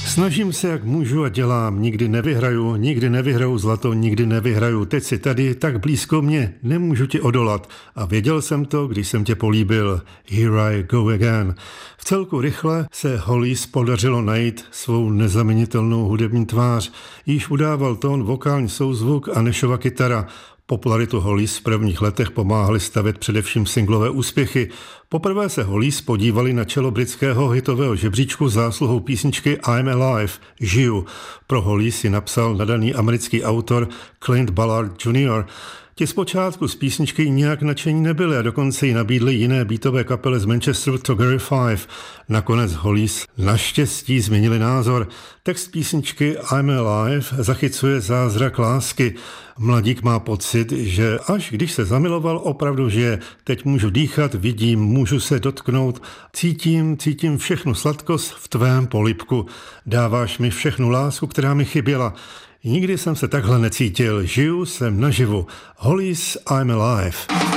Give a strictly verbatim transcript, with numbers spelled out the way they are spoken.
Snažím se, jak můžu a dělám. Nikdy nevyhraju, nikdy nevyhraju zlato, nikdy nevyhraju. Teď si tady, tak blízko mě, nemůžu ti odolat. A věděl jsem to, když jsem tě políbil. Here I go again. V celku rychle se Hollis podařilo najít svou nezaměnitelnou hudební tvář. Již udával tón, vokální souzvuk a Nashova kytara. Popularitu Hollis v prvních letech pomáhali stavět především singlové úspěchy. Poprvé se Hollis podívali na čelo britského hitového žebříčku zásluhou písničky I'm Alive, žiju. Pro Hollis si napsal nadaný americký autor Clint Ballard junior Ti zpočátku z písničky nijak nadšení nebyli a dokonce ji nabídli jiné beatové kapele z Manchesteru Toggery Five. Nakonec Hollis naštěstí změnili názor. Text písničky I'm Alive zachycuje zázrak lásky. Mladík má pocit, že až když se zamiloval, opravdu žije. Teď můžu dýchat, vidím, můžu se dotknout. Cítím, cítím všechnu sladkost v tvém polibku. Dáváš mi všechnu lásku, která mi chyběla. Nikdy jsem se takhle necítil. Žiju jsem naživu. Hollis, I'm Alive.